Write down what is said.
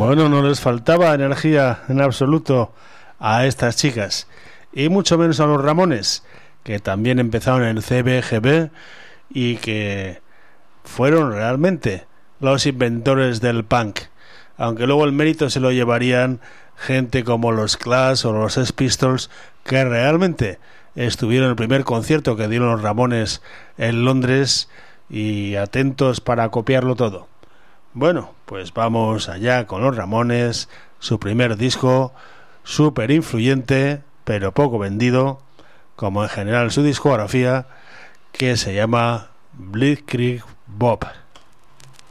Bueno, no les faltaba energía en absoluto a estas chicas, y mucho menos a los Ramones, que también empezaron en el CBGB y que fueron realmente los inventores del punk, aunque luego el mérito se lo llevarían gente como los Clash o los Sex Pistols, que realmente estuvieron en el primer concierto que dieron los Ramones en Londres, y atentos para copiarlo todo. Bueno, pues vamos allá con los Ramones, su primer disco, súper influyente, pero poco vendido, como en general su discografía, que se llama Blitzkrieg Bob.